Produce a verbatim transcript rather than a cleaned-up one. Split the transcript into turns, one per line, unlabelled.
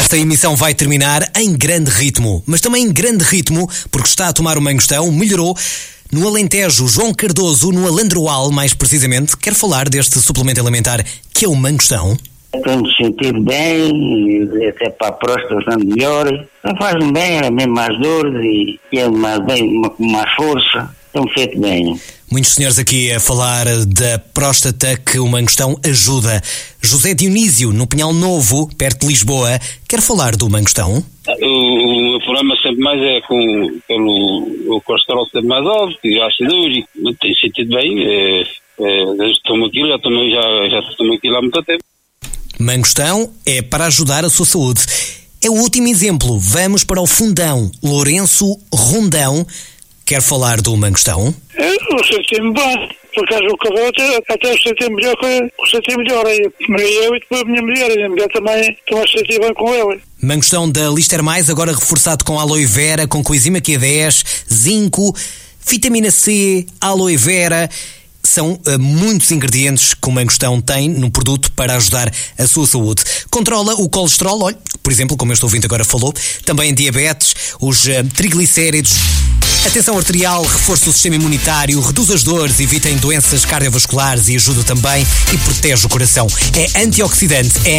Esta emissão vai terminar em grande ritmo, mas também em grande ritmo, porque está a tomar o Mangostão, melhorou. No Alentejo, João Cardoso, no Alandroal, mais precisamente, quer falar deste suplemento alimentar que é o Mangostão.
Tenho sentir bem, até para a próstata bastante melhor. Faz-me bem, é mesmo mais dores e, e é mais, bem, com mais força. Estão feito bem.
Muitos senhores aqui a falar da próstata que o Mangostão ajuda. José Dionísio, no Pinhal Novo, perto de Lisboa, quer falar do Mangostão?
O, o problema sempre mais é com pelo, o colesterol sempre mais alto e o ácido úrico. Tem sentido bem, é, é, tomo aquilo, já tomei, já, já tomo aquilo há muito tempo.
Mangostão é para ajudar a sua saúde. É o último exemplo. Vamos para o Fundão. Lourenço Rondão quer falar do Mangostão?
Eu senti-me bem. Por acaso o cabelo até, até eu senti melhor, eu senti melhor aí. Primeiro eu e depois a minha mulher. E a mulher também estão a sentir bem com ele.
Mangostão da Lister Mais, agora reforçado com aloe vera, com coenzima Q dez, zinco, vitamina C, aloe vera. São uh, muitos ingredientes que o Mangostão tem no produto para ajudar a sua saúde. Controla o colesterol, olha, por exemplo, como este ouvinte agora falou, também diabetes, os uh, triglicéridos. A tensão arterial, reforça o sistema imunitário, reduz as dores, evita doenças cardiovasculares e ajuda também e protege o coração. É antioxidante, é